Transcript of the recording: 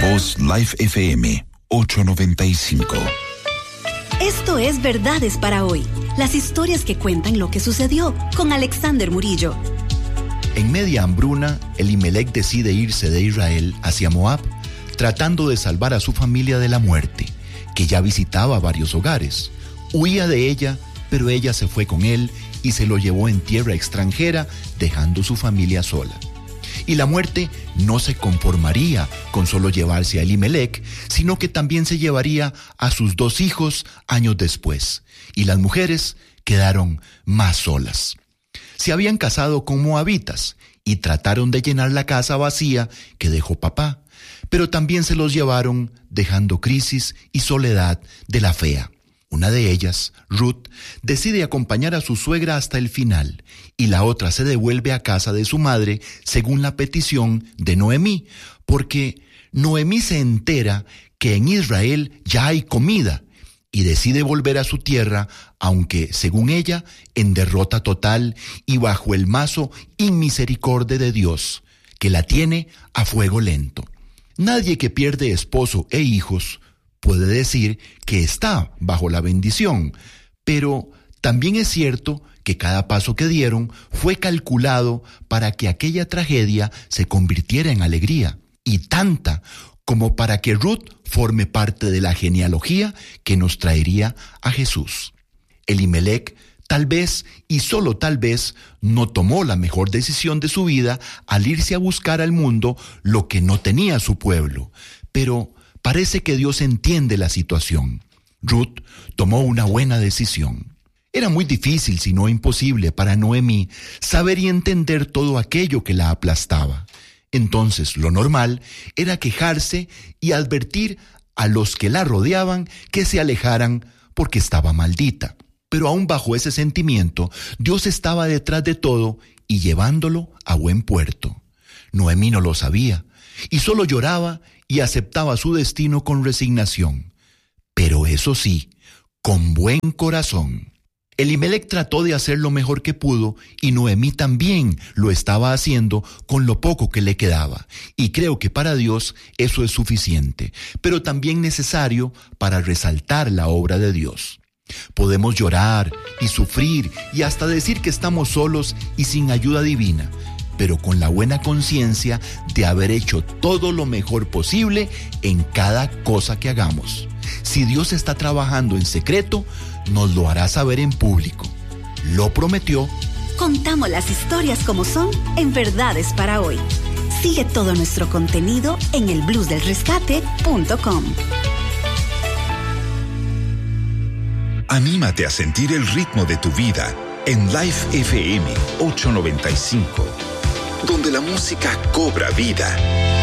Voz Live FM 895. Esto es Verdades para Hoy. Las historias que cuentan lo que sucedió con Alexander Murillo. En media hambruna, Elimelec decide irse de Israel hacia Moab, tratando de salvar a su familia de la muerte, que ya visitaba varios hogares. Huía de ella, pero ella se fue con él y se lo llevó en tierra extranjera, dejando su familia sola. Y la muerte no se conformaría con solo llevarse a Elimelec, sino que también se llevaría a sus 2 hijos años después, y las mujeres quedaron más solas. Se habían casado con moabitas y trataron de llenar la casa vacía que dejó papá, pero también se los llevaron dejando crisis y soledad de la fea. Una de ellas, Ruth, decide acompañar a su suegra hasta el final y la otra se devuelve a casa de su madre según la petición de Noemí, porque Noemí se entera que en Israel ya hay comida y decide volver a su tierra, aunque, según ella, en derrota total y bajo el mazo inmisericordia de Dios, que la tiene a fuego lento. Nadie que pierde esposo e hijos puede decir que está bajo la bendición, pero también es cierto que cada paso que dieron fue calculado para que aquella tragedia se convirtiera en alegría, y tanta como para que Ruth forme parte de la genealogía que nos traería a Jesús. Elimelec, tal vez y solo tal vez, no tomó la mejor decisión de su vida al irse a buscar al mundo lo que no tenía su pueblo, pero parece que Dios entiende la situación. Ruth tomó una buena decisión. Era muy difícil, si no imposible, para Noemí saber y entender todo aquello que la aplastaba. Entonces, lo normal era quejarse y advertir a los que la rodeaban que se alejaran porque estaba maldita. Pero aún bajo ese sentimiento, Dios estaba detrás de todo y llevándolo a buen puerto. Noemí no lo sabía y solo lloraba y aceptaba su destino con resignación. Pero eso sí, con buen corazón. Elimelec trató de hacer lo mejor que pudo y Noemí también lo estaba haciendo con lo poco que le quedaba. Y creo que para Dios eso es suficiente, pero también necesario para resaltar la obra de Dios. Podemos llorar y sufrir y hasta decir que estamos solos y sin ayuda divina, pero con la buena conciencia de haber hecho todo lo mejor posible en cada cosa que hagamos. Si Dios está trabajando en secreto, nos lo hará saber en público. Lo prometió. Contamos las historias como son en Verdades para Hoy. Sigue todo nuestro contenido en elbluesdelrescate.com. Anímate a sentir el ritmo de tu vida en Live FM 895, donde la música cobra vida.